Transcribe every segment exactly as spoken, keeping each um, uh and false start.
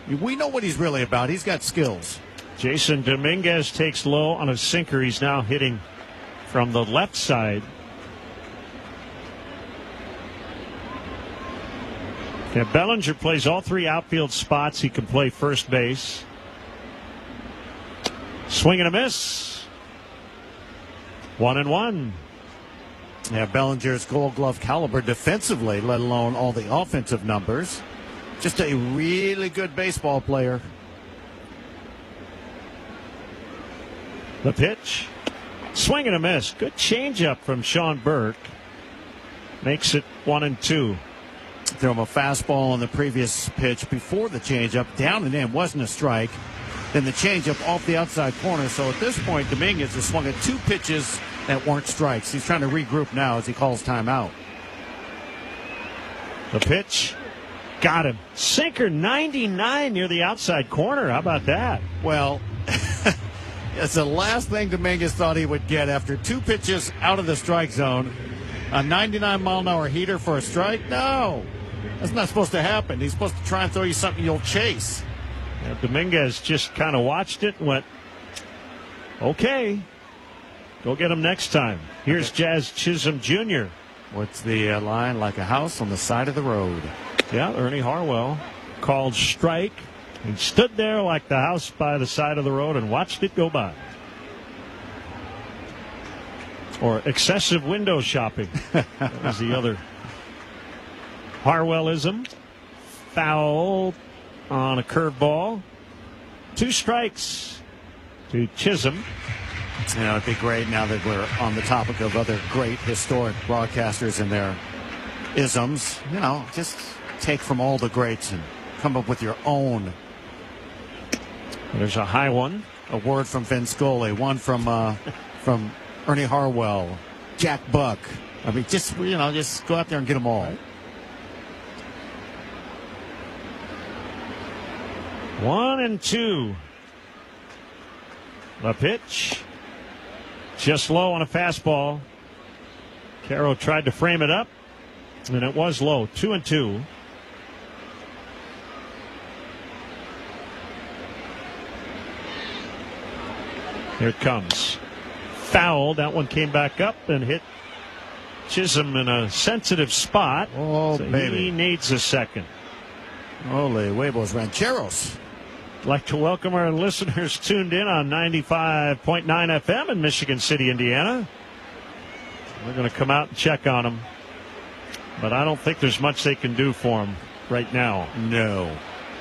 We know what he's really about. He's got skills. Jason Dominguez takes low on a sinker. He's now hitting from the left side. Yeah, Bellinger plays all three outfield spots. He can play first base. Swing and a miss. One and one. Yeah, Bellinger's Gold Glove caliber defensively, let alone all the offensive numbers. Just a really good baseball player. The pitch. Swing and a miss. Good changeup from Sean Burke. Makes it one and two. Threw him a fastball on the previous pitch before the changeup. Down and in. Wasn't a strike. Then the changeup off the outside corner. So at this point, Dominguez has swung at two pitches that weren't strikes. He's trying to regroup now as he calls timeout. The pitch. Got him. Sinker ninety-nine near the outside corner. How about that? Well, it's the last thing Dominguez thought he would get after two pitches out of the strike zone. A ninety-nine mile an hour heater for a strike? No. That's not supposed to happen. He's supposed to try and throw you something you'll chase. Yeah, Dominguez just kind of watched it and went, okay, go get him next time. Here's okay. Jazz Chisholm Junior What's the uh, line? Like a house on the side of the road. Yeah, Ernie Harwell called strike. He stood there like the house by the side of the road and watched it go by. Or excessive window shopping. That was the other Harwellism. Foul on a curveball. Two strikes to Chisholm. You know, it'd be great now that we're on the topic of other great historic broadcasters and their isms. You know, just take from all the greats and come up with your own. There's a high one. A word from Vin Scully. One from uh, from Ernie Harwell. Jack Buck. I mean, just, you know, just go out there and get them all. One and two. The pitch. Just low on a fastball. Caro tried to frame it up, and it was low. Two and two. Here it comes. Foul. That one came back up and hit Chisholm in a sensitive spot. Oh, so baby. He needs a second. Holy huevos rancheros. I'd like to welcome our listeners tuned in on ninety-five point nine F M in Michigan City, Indiana. We're going to come out and check on them. But I don't think there's much they can do for them right now. No.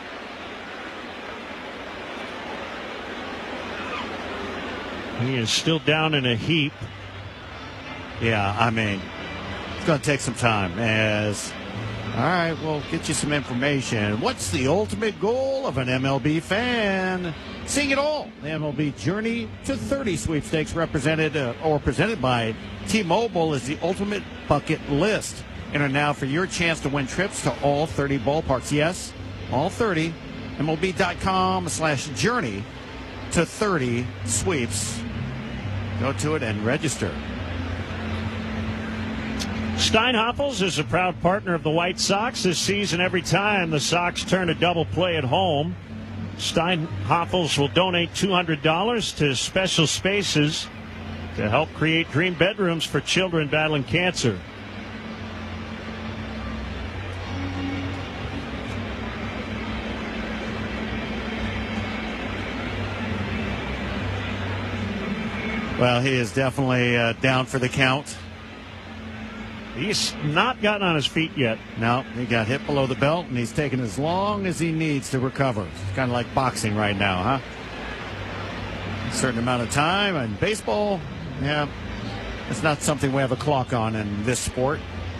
He is still down in a heap. Yeah, I mean, it's going to take some time. As all right, we'll get you some information. What's the ultimate goal of an M L B fan? Seeing it all. The M L B Journey to thirty sweepstakes represented uh, or presented by T-Mobile is the ultimate bucket list. Enter now for your chance to win trips to all thirty ballparks. Yes, all thirty. M L B dot com slash journey to thirty sweeps. Go to it and register. Steinhoffels is a proud partner of the White Sox this season. Every time the Sox turn a double play at home, Steinhoffels will donate two hundred dollars to Special Spaces to help create dream bedrooms for children battling cancer. Well, he is definitely uh, down for the count. He's not gotten on his feet yet. No, he got hit below the belt, and he's taken as long as he needs to recover. It's kind of like boxing right now, huh? A certain amount of time, and baseball, yeah, it's not something we have a clock on in this sport.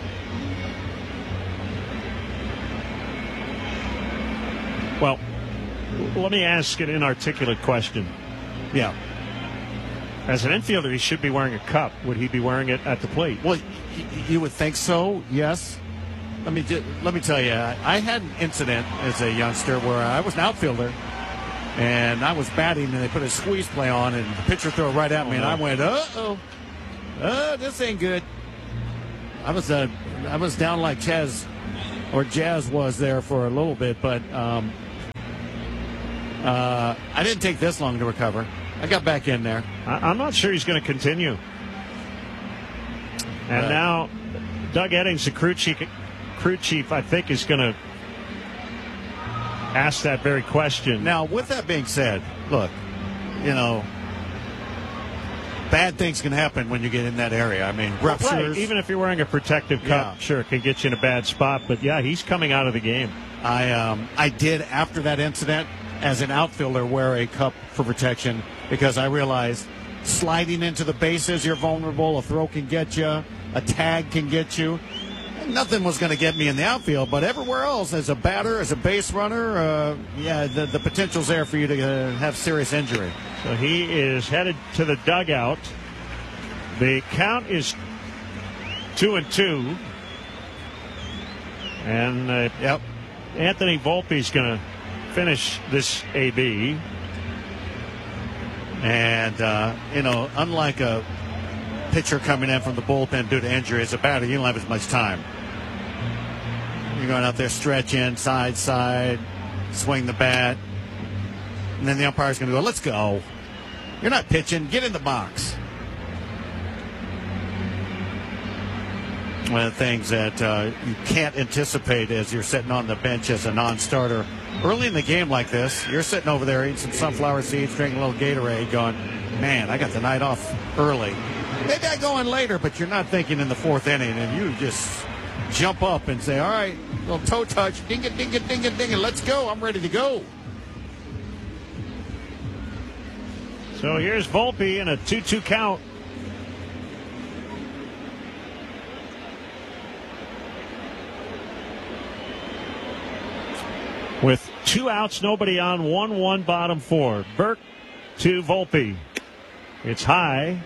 Well, let me ask an inarticulate question. Yeah. As an infielder, he should be wearing a cup. Would he be wearing it at the plate? Well, you would think so, yes. Let me just, let me tell you, I had an incident as a youngster where I was an outfielder, and I was batting, and they put a squeeze play on, and the pitcher threw it right at me, oh, and no. I went, uh-oh, uh, this ain't good. I was uh, I was down like Chaz or Jazz was there for a little bit, but um, Uh, I didn't take this long to recover. I got back in there. I, I'm not sure he's going to continue. And uh, now Doug Eddings, the crew chief, crew chief, I think, is going to ask that very question. Now, with that being said, look, you know, bad things can happen when you get in that area. I mean, ruptures. Right. Even if you're wearing a protective cup, yeah. sure, it can get you in a bad spot. But, yeah, he's coming out of the game. I um, I did, after that incident, as an outfielder, wear a cup for protection because I realized sliding into the bases, you're vulnerable. A throw can get you. A tag can get you. And nothing was going to get me in the outfield, but everywhere else, as a batter, as a base runner, uh, yeah, the, the potential's there for you to uh, have serious injury. So he is headed to the dugout. The count is two and two. And uh, yep. Anthony Volpe's going to finish this A B. And, uh, you know, unlike a pitcher coming in from the bullpen due to injury, as a batter, you don't have as much time. You're going out there, stretch in, side, side, swing the bat. And then the umpire's going to go, let's go. You're not pitching. Get in the box. One of the things that uh, you can't anticipate as you're sitting on the bench as a non-starter. Early in the game like this, you're sitting over there eating some sunflower seeds, drinking a little Gatorade, going, man, I got the night off early. Maybe I go in later, but you're not thinking in the fourth inning, and you just jump up and say, all right, little toe touch, ding it, ding it, ding it, ding it, let's go. I'm ready to go. So here's Volpe in a two two count. With two outs, nobody on, one one bottom four. Burke to Volpe. It's high.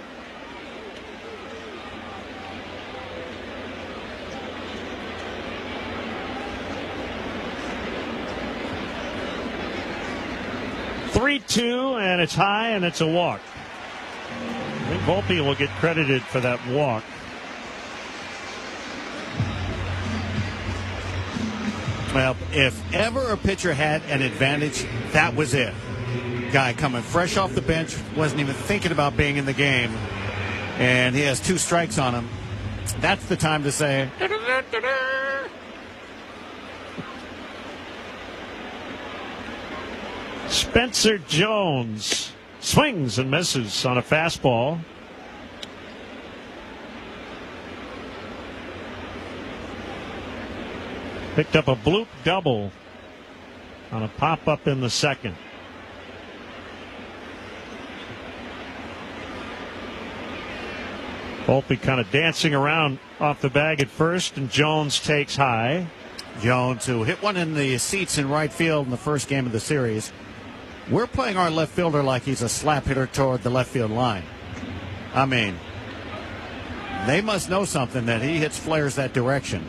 three two, and it's high, and it's a walk. I think Volpe will get credited for that walk. Well, if ever a pitcher had an advantage, that was it. Guy coming fresh off the bench, wasn't even thinking about being in the game, and he has two strikes on him. That's the time to say, Spencer Jones swings and misses on a fastball. Picked up a bloop double on a pop-up in the second. Volpe kind of dancing around off the bag at first, and Jones takes high. Jones, who hit one in the seats in right field in the first game of the series. We're playing our left fielder like he's a slap hitter toward the left field line. I mean, they must know something that he hits flares that direction.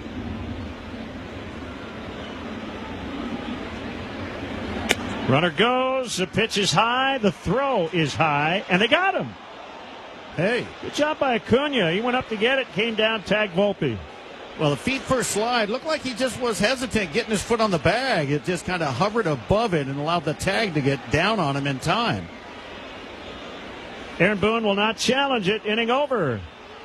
Runner goes, the pitch is high, the throw is high, and they got him. Hey. Good job by Acuna. He went up to get it, came down, tagged Volpe. Well, the feet first slide looked like he just was hesitant getting his foot on the bag. It just kind of hovered above it and allowed the tag to get down on him in time. Aaron Boone will not challenge it. Inning over.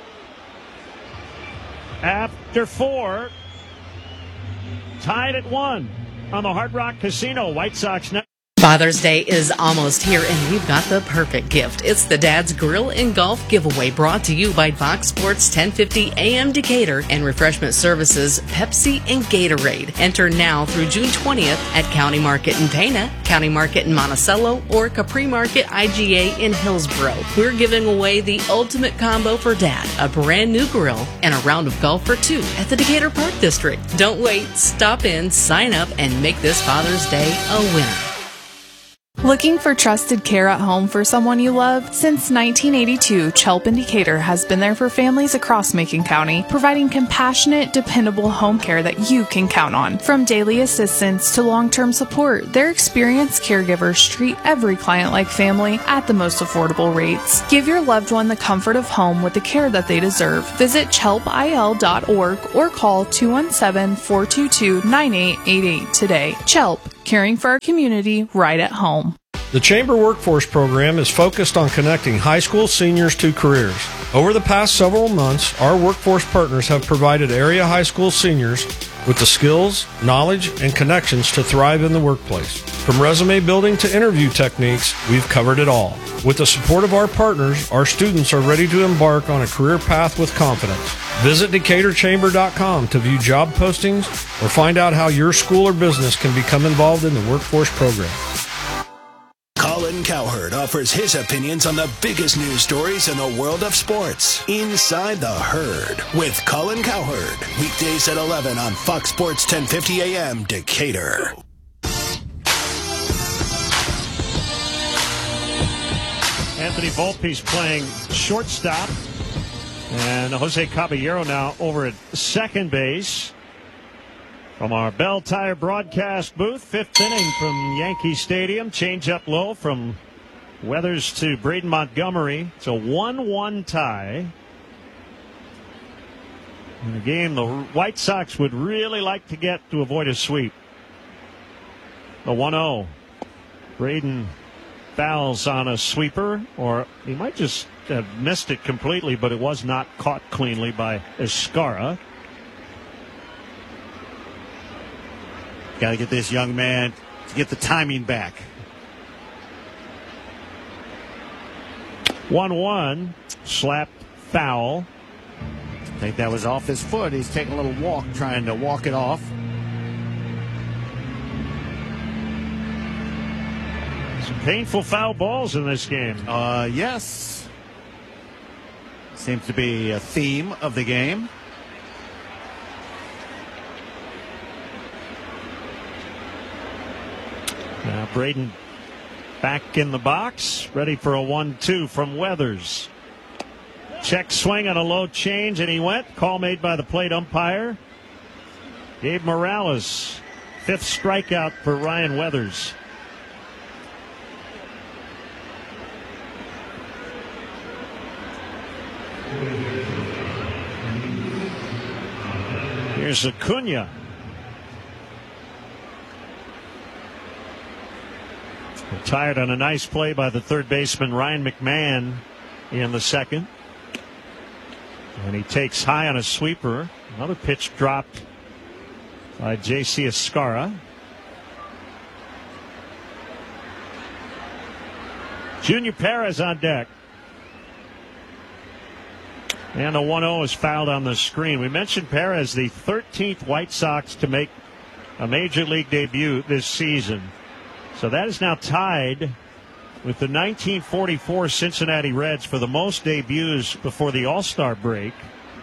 After four, tied at one on the Hard Rock Casino. White Sox Network. Father's Day is almost here, and we've got the perfect gift. It's the Dad's Grill and Golf Giveaway, brought to you by Fox Sports ten fifty A M Decatur and Refreshment Services, Pepsi and Gatorade. Enter now through June twentieth at County Market in Pana, County Market in Monticello, or Capri Market I G A in Hillsboro. We're giving away the ultimate combo for Dad, a brand new grill and a round of golf for two at the Decatur Park District. Don't wait. Stop in, sign up, and make this Father's Day a winner. Looking for trusted care at home for someone you love? Since nineteen eighty-two, Chelp in Decatur has been there for families across Macon County, providing compassionate, dependable home care that you can count on. From daily assistance to long-term support, their experienced caregivers treat every client like family at the most affordable rates. Give your loved one the comfort of home with the care that they deserve. Visit chelp I L dot org or call two one seven, four two two, nine eight eight eight today. Chelp. caring for our community right at home. The Chamber Workforce Program is focused on connecting high school seniors to careers. Over the past several months, our workforce partners have provided area high school seniors with the skills, knowledge, and connections to thrive in the workplace. From resume building to interview techniques, we've covered it all. With the support of our partners, our students are ready to embark on a career path with confidence. Visit Decatur Chamber dot com to view job postings or find out how your school or business can become involved in the workforce program. Colin Cowherd offers his opinions on the biggest news stories in the world of sports. Inside the Herd with Colin Cowherd. Weekdays at eleven on Fox Sports ten fifty A M Decatur. Anthony Volpe's playing shortstop. And Jose Caballero now over at second base. From our Bell Tire broadcast booth, fifth inning from Yankee Stadium. Change up low from Weathers to Braden Montgomery. It's a one one tie. In a game the White Sox would really like to get to avoid a sweep. The one oh. Braden fouls on a sweeper, or he might just have missed it completely, but it was not caught cleanly by Escara. Got to get this young man to get the timing back. one one, slapped foul. I think that was off his foot. He's taking a little walk, trying to walk it off. Some painful foul balls in this game. Uh, yes. Seems to be a theme of the game. Now Braden back in the box, ready for a one two from Weathers. Check swing on a low change, and he went. Call made by the plate umpire. Gabe Morales, fifth strikeout for Ryan Weathers. Here's Acuna. Retired on a nice play by the third baseman Ryan McMahon in the second. And he takes high on a sweeper. Another pitch dropped by J C Escara. Junior Perez on deck. And a one oh is fouled on the screen. We mentioned Perez, the thirteenth White Sox to make a major league debut this season. So that is now tied with the nineteen forty-four Cincinnati Reds for the most debuts before the All-Star break.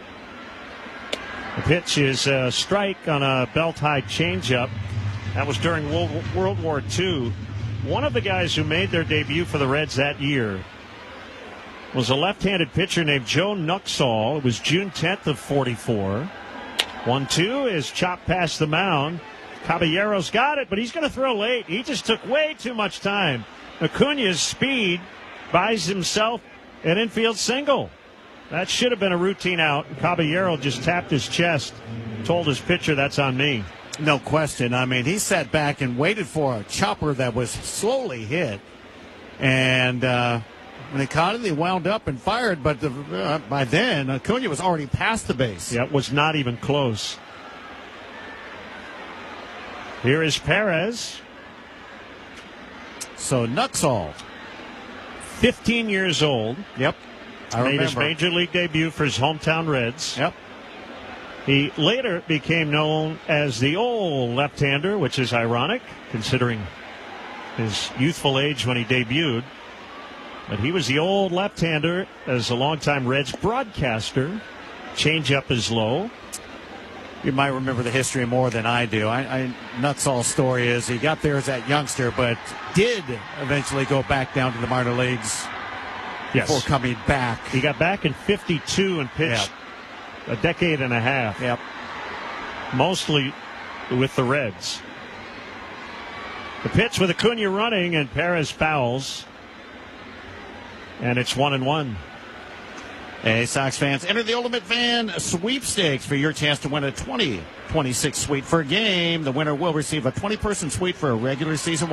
The pitch is a strike on a belt-high changeup. That was during World, World War Two. One of the guys who made their debut for the Reds that year was a left-handed pitcher named Joe Nuxall. It was June tenth of forty-four. one two is chopped past the mound. Caballero's got it, but he's going to throw late. He just took way too much time. Acuna's speed buys himself an infield single. That should have been a routine out. Caballero just tapped his chest, told his pitcher, that's on me. No question. I mean, he sat back and waited for a chopper that was slowly hit. And uh, when they caught it, they wound up and fired. But the, uh, by then, Acuna was already past the base. Yeah, it was not even close. Here is Perez. So Nuxall, fifteen years old. Yep. I made remember. his major league debut for his hometown Reds. Yep. He later became known as the old left-hander, which is ironic considering his youthful age when he debuted. But he was the old left-hander as a longtime Reds broadcaster. Changeup is low. You might remember the history more than I do. I, I Nuxall's story is he got there as that youngster, but did eventually go back down to the minor leagues yes. before coming back. He got back in fifty-two and pitched yep. a decade and a half. Yep. Mostly with the Reds. The pitch with Acuna running, and Perez fouls. And it's one and one. Hey, Sox fans, enter the Ultimate Fan Sweepstakes for your chance to win a twenty twenty-six suite for a game. The winner will receive a twenty-person suite for a regular season